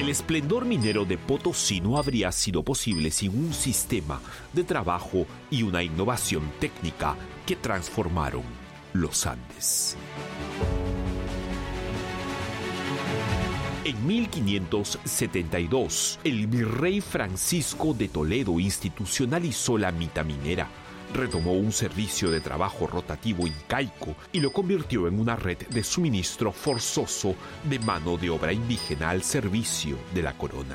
El esplendor minero de Potosí no habría sido posible sin un sistema de trabajo y una innovación técnica que transformaron los Andes. En 1572, el virrey Francisco de Toledo institucionalizó la mita minera, retomó un servicio de trabajo rotativo incaico y lo convirtió en una red de suministro forzoso de mano de obra indígena al servicio de la corona.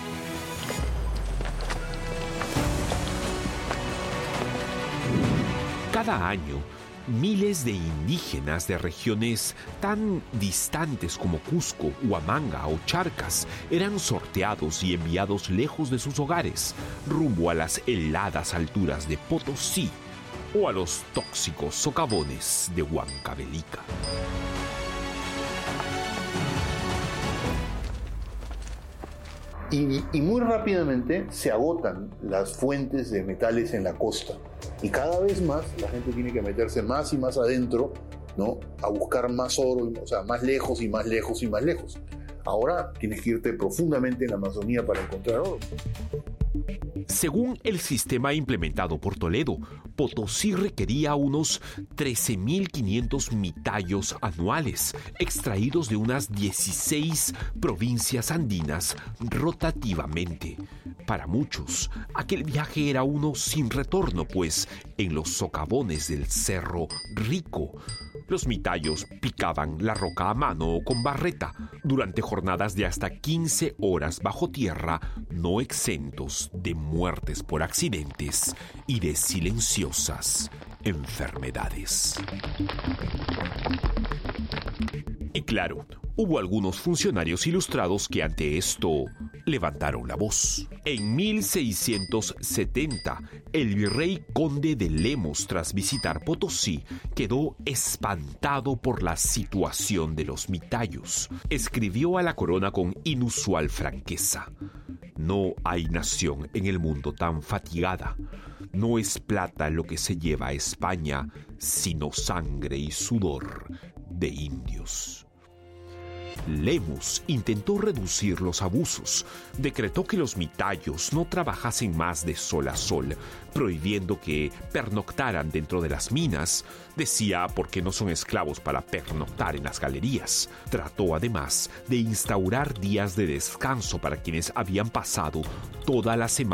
Cada año, miles de indígenas de regiones tan distantes como Cusco, Huamanga o Charcas eran sorteados y enviados lejos de sus hogares, rumbo a las heladas alturas de Potosí o a los tóxicos socavones de Huancavelica. Y muy rápidamente se agotan las fuentes de metales en la costa. Y cada vez más la gente tiene que meterse más y más adentro, ¿no? A buscar más oro, o sea, más lejos y más lejos y más lejos. Ahora tienes que irte profundamente en la Amazonía para encontrar oro. Según el sistema implementado por Toledo, Potosí requería unos 13.500 mitallos anuales, extraídos de unas 16 provincias andinas rotativamente. Para muchos, aquel viaje era uno sin retorno, pues en los socavones del Cerro Rico, los mitallos picaban la roca a mano o con barreta durante jornadas de hasta 15 horas bajo tierra, no exentos de muertes por accidentes y de silenciosas enfermedades. Y claro, hubo algunos funcionarios ilustrados que ante esto levantaron la voz. En 1670, el virrey conde de Lemos, tras visitar Potosí, quedó espantado por la situación de los mitallos. Escribió a la corona con inusual franqueza: no hay nación en el mundo tan fatigada. No es plata lo que se lleva a España, sino sangre y sudor de indios. Lemos intentó reducir los abusos, decretó que los mitallos no trabajasen más de sol a sol, prohibiendo que pernoctaran dentro de las minas. Decía porque no son esclavos para pernoctar en las galerías. Trató además de instaurar días de descanso para quienes habían pasado toda la semana